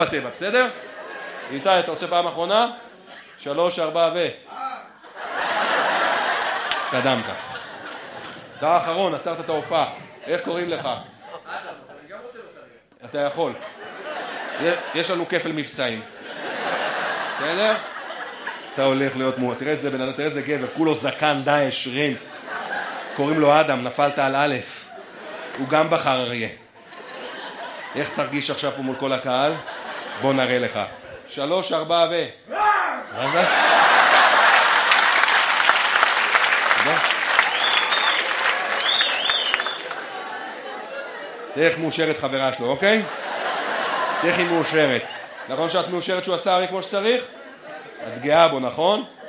בטבע, בסדר? איתי, אתה רוצה פעם אחרונה? 3, 4 קדמת. אתה האחרון, עצרת את ההופעה. איך קוראים לך? אדם, אני גם רוצה אותה רגע. אתה יכול. יש לנו כפל מבצעים. בסדר? אתה הולך להיות מועט. תראה איזה בן אדם, תראה איזה גבר, כולו זקן, דאעש, רין. קוראים לו אדם, נפלת על א'. הוא גם בחר אריה. איך תרגיש עכשיו פה מול כל הקהל? בוא נראה לך. 3, 4 מה זה? תראה איך מאושרת חברה שלו, אוקיי? תראה איך היא מאושרת. נכון שאת מאושרת שהוא עשה אריה כמו שצריך? את גאה בו, נכון?